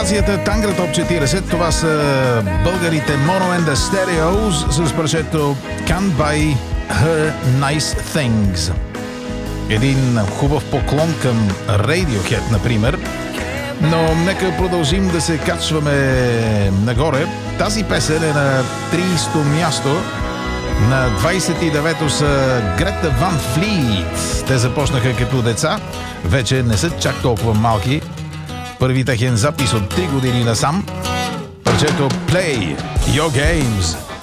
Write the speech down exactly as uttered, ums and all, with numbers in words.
формацията Тангра Топ четиридесет. Това са българите Mono and the Stereos с парчето Can't Buy Her Nice Things. Един хубав поклон към Radiohead, например. Но нека продължим да се качваме нагоре. Тази песен е на тридесето място. На двадесет и девето са Грета Ван Флит. Те започнаха като деца. Вече не са чак толкова малки. Първи техен запис от три години насам. Парчето Play Your Games.